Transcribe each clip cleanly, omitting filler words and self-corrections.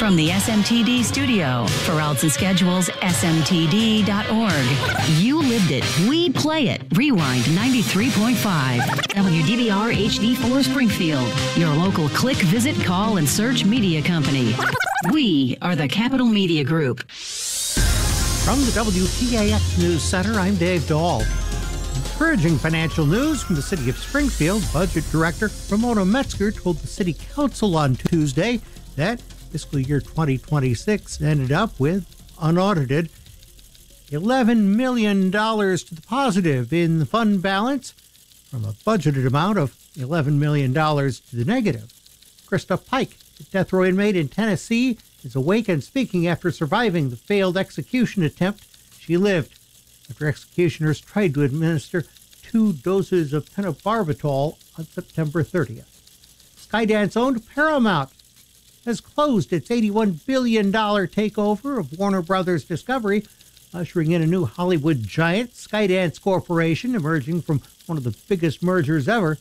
From the SMTD studio, for routes and schedules, smtd.org. You lived it. We play it. Rewind 93.5. WDBR HD4 Springfield. Your local click, visit, call, and search media company. We are the Capital Media Group. From the WTAX News Center, I'm Dave Dahl. Encouraging financial news from the city of Springfield. Budget Director Ramona Metzger told the City Council on Tuesday that fiscal year 2026 ended up with unaudited $11 million to the positive in the fund balance from a budgeted amount of $11 million to the negative. Krista Pike, a death row inmate in Tennessee, is awake and speaking after surviving the failed execution attempt. She lived after executioners tried to administer 2 doses of pentobarbital on September 30th. Skydance-owned Paramount has closed its $81 billion takeover of Warner Brothers Discovery, ushering in a new Hollywood giant, Skydance Corporation, emerging from one of the biggest mergers ever,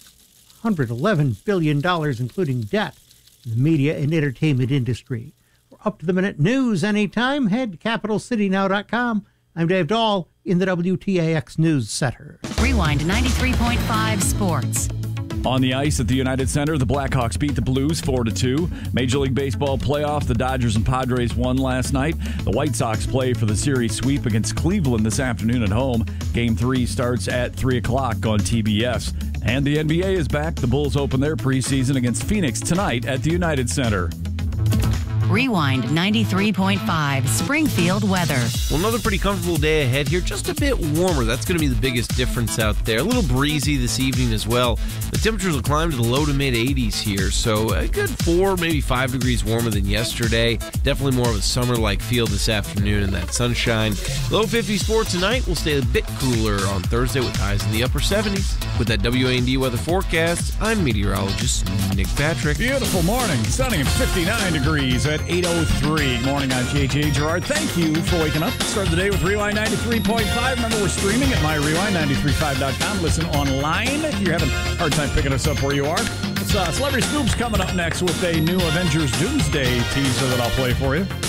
$111 billion, including debt in the media and entertainment industry. For up-to-the-minute news anytime, head to CapitalCityNow.com. I'm Dave Dahl in the WTAX News Center. Rewind 93.5 Sports. On the ice at the United Center, the Blackhawks beat the Blues 4-2. Major League Baseball playoff, the Dodgers and Padres won last night. The White Sox play for the series sweep against Cleveland this afternoon at home. Game 3 starts at 3 o'clock on TBS. And the NBA is back. The Bulls open their preseason against Phoenix tonight at the United Center. Rewind 93.5 Springfield weather. Well, another pretty comfortable day ahead here, just a bit warmer. That's going to be the biggest difference out there. A little breezy this evening as well. The temperatures will climb to the low to mid 80s here, so a good 4, maybe 5 degrees warmer than yesterday. Definitely more of a summer-like feel this afternoon in that sunshine. Low 50s for tonight. Will stay a bit cooler on Thursday with highs in the upper 70s. With that WAND weather forecast, I'm meteorologist Nick Patrick. Beautiful morning, sunny and 59 degrees at 8:03. Morning, I'm JJ Gerard. Thank you for waking up. Start the day with Rewind 93.5. Remember, we're streaming at myrewind935.com. Listen online if you're having a hard time picking us up where you are. It's Celebrity Scoops coming up next with a new Avengers Doomsday teaser that I'll play for you.